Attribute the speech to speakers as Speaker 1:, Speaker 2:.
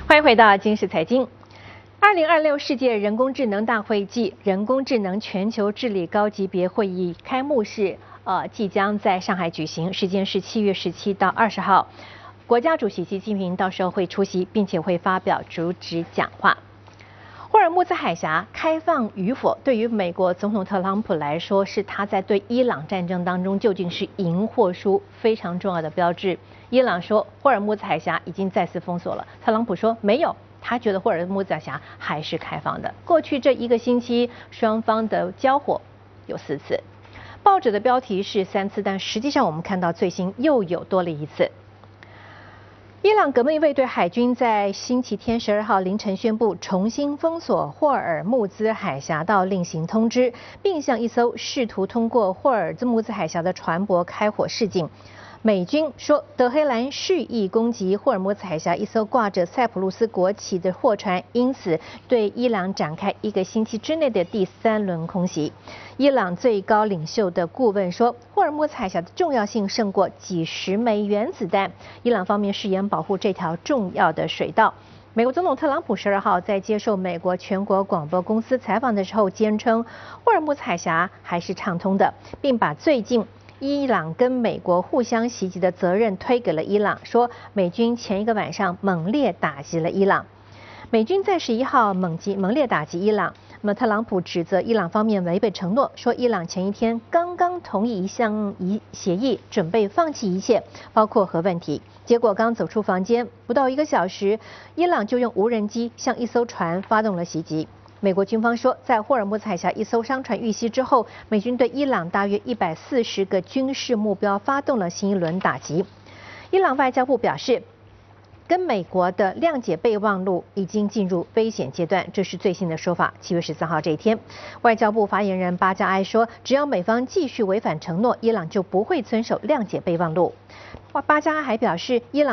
Speaker 1: 欢迎回到今时财经。2026世界人工智能大会暨人工智能全球治理高级别会议开幕式，即将在上海举行，时间是7月17到20号。国家主席习近平到时候会出席，并且会发表主旨讲话。霍尔木兹海峡开放与否，对于美国总统特朗普来说，是他在对伊朗战争当中究竟是赢或输非常重要的标志。伊朗说霍尔木兹海峡已经再次封锁了，特朗普说没有，他觉得霍尔木兹海峡还是开放的。过去这一个星期，双方的交火有4次，报纸的标题是3次，但实际上我们看到最新又有多了1次。伊朗革命卫队海军在星期天12号凌晨宣布重新封锁霍尔木兹海峡道另行通知，并向一艘试图通过霍尔木兹海峡的船舶开火示警。美军说，德黑兰蓄意攻击霍尔木兹海峡一艘挂着塞浦路斯国旗的货船，因此对伊朗展开1个星期之内的第3轮空袭。伊朗最高领袖的顾问说，霍尔木兹海峡的重要性胜过几十枚原子弹。伊朗方面誓言保护这条重要的水道。美国总统特朗普12号在接受美国全国广播公司采访的时候，坚称霍尔木兹海峡还是畅通的，并把最近伊朗跟美国互相袭击的责任推给了伊朗，说美军前1个晚上猛烈打击了伊朗。美军在11号猛烈打击伊朗，那么特朗普指责伊朗方面违背承诺，说伊朗前一天刚刚同意一项协议，准备放弃一切，包括核问题。结果刚走出房间，不到1个小时，伊朗就用无人机向一艘船发动了袭击。美国军方说，在霍尔木兹海峡一艘商船遇袭之后，美军对伊朗大约140个军事目标发动了新一轮打击。伊朗外交部表示，跟美国的谅解备忘录已经进入危险阶段，这是最新的说法。7月13号这一天，外交部发言人巴加埃说，只要美方继续违反承诺，伊朗就不会遵守谅解备忘录。巴加埃还表示，伊朗